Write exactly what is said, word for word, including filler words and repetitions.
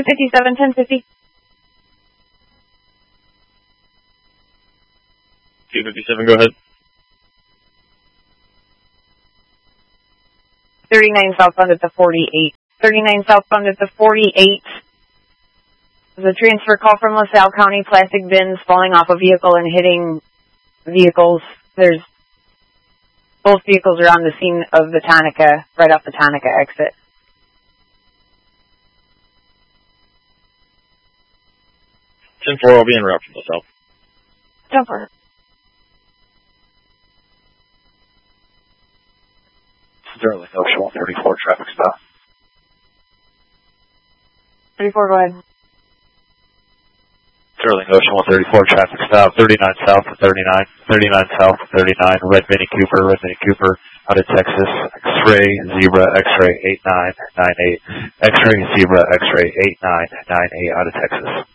two fifty-seven, ten fifty. two fifty-seven, go ahead. thirty-nine southbound at the forty-eight. thirty-nine southbound at the forty-eight. There's a transfer call from LaSalle County, plastic bins falling off a vehicle and hitting vehicles. There's, both vehicles are on the scene of the Tonica, right off the Tonica exit. ten four, I'll be en route from LaSalle. Jumper. Sterling Ocean one thirty-four, traffic stop. thirty-four, go ahead. Sterling Ocean one thirty-four, traffic stop, thirty-nine south of thirty-nine, thirty-nine south of thirty-nine, Red Mini Cooper, Red Mini Cooper, out of Texas, X-ray, Zebra, X-ray, eight nine nine eight, X-ray, Zebra, X-ray, eight nine nine eight, out of Texas.